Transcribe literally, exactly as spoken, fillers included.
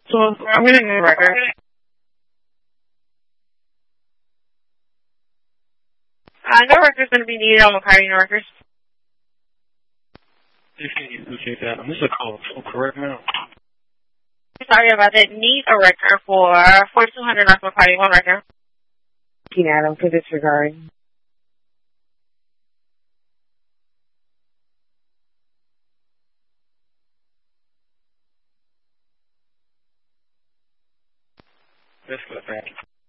So I'm going to need a record. Uh, no records going to be needed on McCarty, no records. Okay, appreciate that. I'm just a call correct now. Sorry about that. Need a record for forty-two hundred North McCarty, one record. Looking at him for disregard. That's good, thank you.